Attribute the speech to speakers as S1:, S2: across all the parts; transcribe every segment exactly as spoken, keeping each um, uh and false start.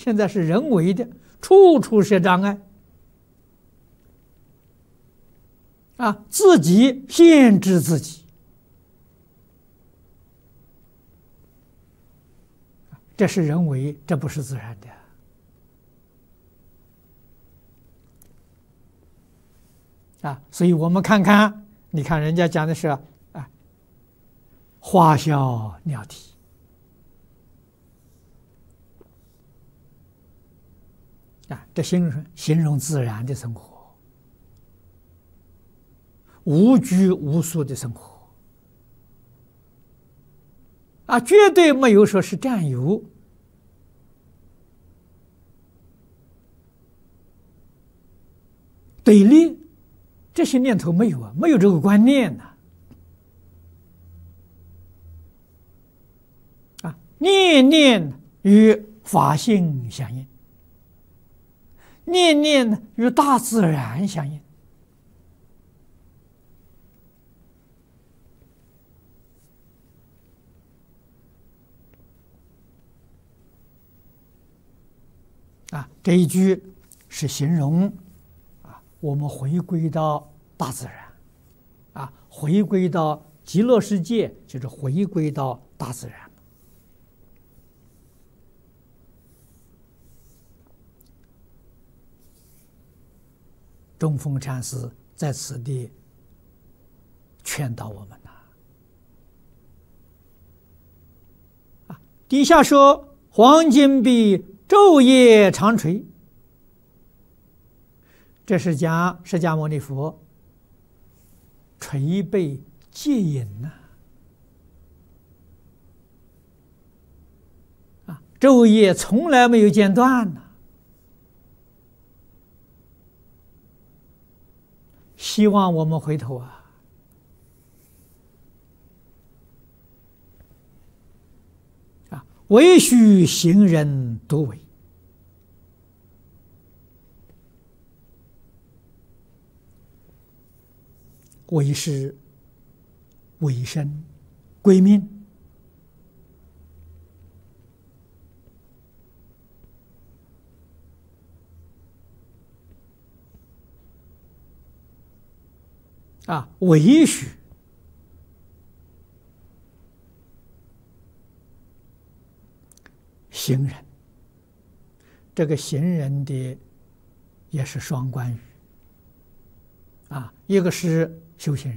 S1: 现在是人为的，处处设障碍啊，自己限制自己，这是人为，这不是自然的。啊，所以我们看看，你看人家讲的是啊，花销鸟啼啊，这形容形容自然的生活，无拘无束的生活啊，绝对没有说是占有、对立。这些念头没有啊，没有这个观念呐、啊！啊，念念与法性相应，念念与大自然相应。啊，这一句是形容啊，我们回归到大自然，啊，回归到极乐世界，就是回归到大自然。中峰禅师在此地劝导我们呐，啊，底下说黄金臂昼夜长垂，这是讲释迦牟尼佛垂背戒隐呐，啊，昼夜从来没有间断呐。希望我们回头啊，啊，唯须行人独为。为师、为身、归命，啊，为许行人，这个行人的也是双关语啊，一个是修行人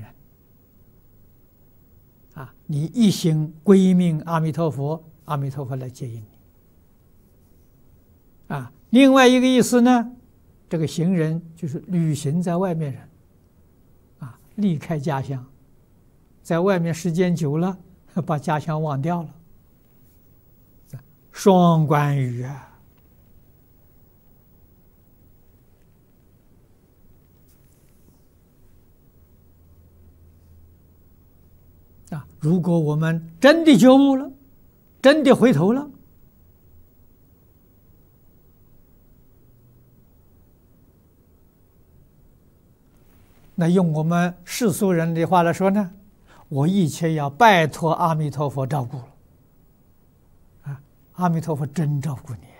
S1: 啊，你一心归命阿弥陀佛，阿弥陀佛来接引你啊。另外一个意思呢，这个行人就是旅行在外面人啊，离开家乡，在外面时间久了，把家乡忘掉了，双关语啊。啊，如果我们真的觉悟了，真的回头了，那用我们世俗人的话来说呢，我一切要拜托阿弥陀佛照顾了。啊，阿弥陀佛真照顾你，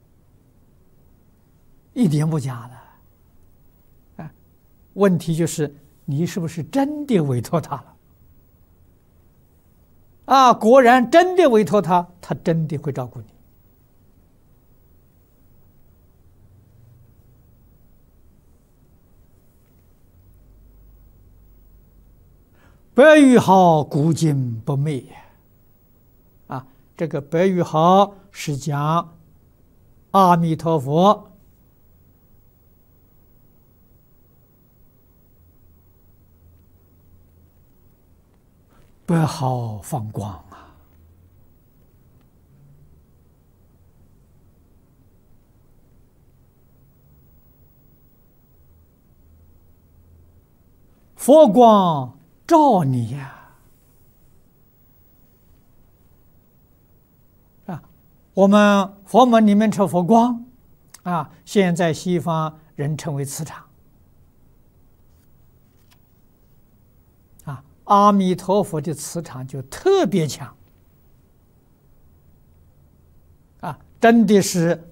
S1: 一点不假的。啊，问题就是你是不是真的委托他了？啊，果然真的委托他，他真的会照顾你。白玉号古今不灭啊，这个白玉号是讲阿弥陀佛白毫放光啊，佛光照你呀！啊，我们佛门里面称佛光啊，现在西方人称为磁场。啊，阿弥陀佛的磁场就特别强啊，真的是